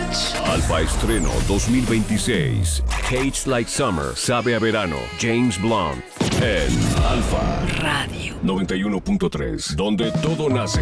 Touch. Alfa Estreno 2026. Tastes Like Summer. Sabe a verano. James Blunt. En Alfa Radio. 91.3. Donde todo nace.